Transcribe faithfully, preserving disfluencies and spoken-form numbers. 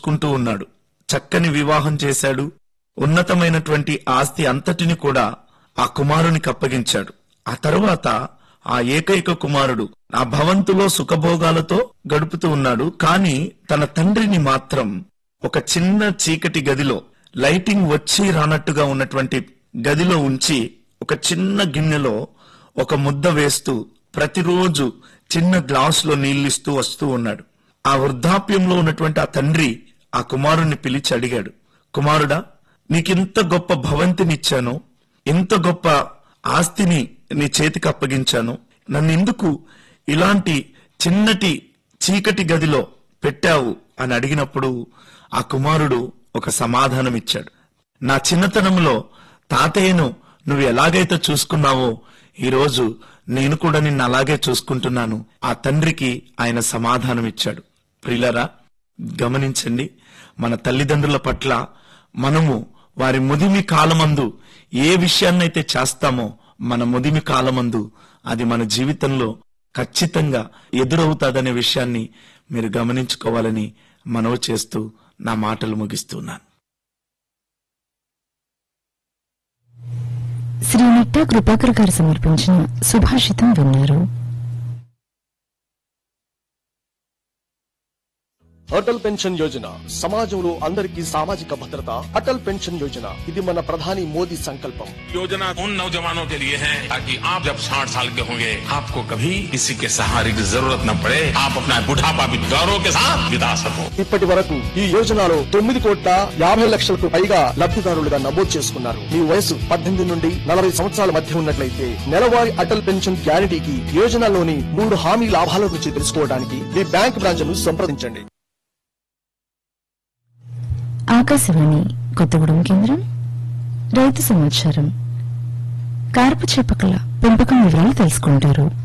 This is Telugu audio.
చూసుకుంటూ ఉన్నాడు. చక్కని వివాహం చేశాడు. ఉన్నతమైనటువంటి ఆస్తి అంతటిని కూడా ఆ కుమారునికి అప్పగించాడు. ఆ తరువాత ఆ ఏకైక కుమారుడు ఆ భవంతులో సుఖభోగాలతో గడుపుతూ ఉన్నాడు. కాని తన తండ్రిని మాత్రం ఒక చిన్న చీకటి గదిలో, లైటింగ్ వచ్చి రానట్టుగా ఉన్నటువంటి గదిలో ఉంచి ఒక చిన్న గిన్నెలో ఒక ముద్ద వేస్తూ ప్రతిరోజు చిన్న గ్లాసులో నీళ్లిస్తూ వస్తూ ఉన్నాడు. ఆ వృద్ధాప్యంలో ఉన్నటువంటి ఆ తండ్రి ఆ కుమారుణ్ణి పిలిచి అడిగాడు, కుమారుడా, నీకింత గొప్ప భవంతినిచ్చాను, ఇంత గొప్ప ఆస్తిని నీ చేతికి అప్పగించాను, నన్ను ఎందుకు ఇలాంటి చిన్నటి చీకటి గదిలో పెట్టావు అని అడిగినప్పుడు ఆ కుమారుడు ఒక సమాధానం ఇచ్చాడు. నా చిన్నతనంలో తాతయ్యను నువ్వు ఎలాగైతే చూసుకున్నావో ఈరోజు నేను కూడా నిన్ను అలాగే చూసుకుంటున్నాను. ఆ తండ్రికి ఆయన సమాధానం ఇచ్చాడు. ప్రియులారా, గమనించండి, మన తల్లిదండ్రుల పట్ల మనము వారి ముదిమి కాలమందు ఏ విషయాన్నైతే చేస్తామో మన ముదిమి కాలమందు అది మన జీవితంలో ఖచ్చితంగా ఎదురవుతాదనే విషయాన్ని మీరు గమనించుకోవాలని మనవి చేస్తూ నా మాటలు ముగిస్తున్నాను. శ్రీ నిట్టా కృపాకర్ గారు సమర్పించిన సుభాషితం విన్నారు. అటల్ పెన్షన్ యోజన సమాజంలో అందరికీ సామాజిక భద్రత. అటల్ పెన్షన్ యోజన ఇది మన ప్రధాని మోదీ సంకల్పం. योजना उन नौजवानों के लिए है ताकि आप जब साठ साल के होंगे आपको कभी किसी के सहारे की जरूरत न पड़े, आप अपना बुढ़ापा भी गौरव के साथ बिता सको. ఇప్పటి వరకు ఈ యోజనలో తొమ్మిది కోట్ల యాభై లక్షలకు పైగా లబ్ధిదారులుగా నమోదు చేసుకున్నారు. మీ వయసు పద్దెనిమిది నుండి నలభై సంవత్సరాల మధ్య ఉన్నట్లయితే నెలవారీ అటల్ పెన్షన్ గ్యారంటీకి యోజనలోని మూడు హామీ లాభాల గురించి తెలుసుకోవడానికి మీ బ్యాంక్ బ్రాంచ్ను సంప్రదించండి. ఆకాశవాణి కొత్తగూడెం కేంద్రం. రైతు సమాచారం. కార్పు చేపకల పెంపకం వివరాలు తెలుసుకుంటారు.